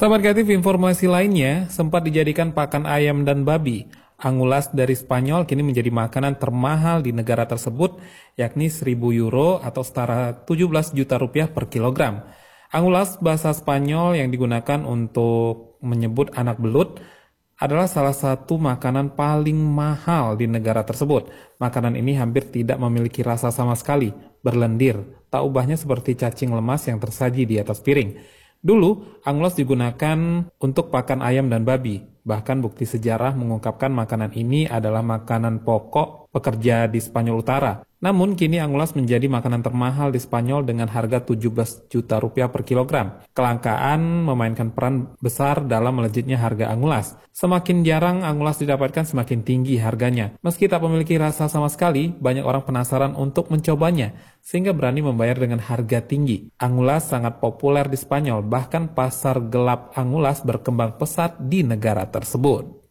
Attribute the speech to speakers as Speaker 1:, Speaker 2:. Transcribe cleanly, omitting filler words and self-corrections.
Speaker 1: Sahabat Kreatif, informasi lainnya, sempat dijadikan pakan ayam dan babi. Angulas dari Spanyol kini menjadi makanan termahal di negara tersebut, yakni 1.000 euro atau setara 17 juta rupiah per kilogram. Angulas bahasa Spanyol yang digunakan untuk menyebut anak belut adalah salah satu makanan paling mahal di negara tersebut. Makanan ini hampir tidak memiliki rasa sama sekali, berlendir, tak ubahnya seperti cacing lemas yang tersaji di atas piring. Dulu, angulas digunakan untuk pakan ayam dan babi. Bahkan bukti sejarah mengungkapkan makanan ini adalah makanan pokok pekerja di Spanyol Utara. Namun kini angulas menjadi makanan termahal di Spanyol dengan harga 17 juta rupiah per kilogram. Kelangkaan memainkan peran besar dalam melejitnya harga angulas. Semakin jarang angulas didapatkan, semakin tinggi harganya. Meski tak memiliki rasa sama sekali, banyak orang penasaran untuk mencobanya, sehingga berani membayar dengan harga tinggi. Angulas sangat populer di Spanyol, bahkan pasar gelap angulas berkembang pesat di negara tersebut.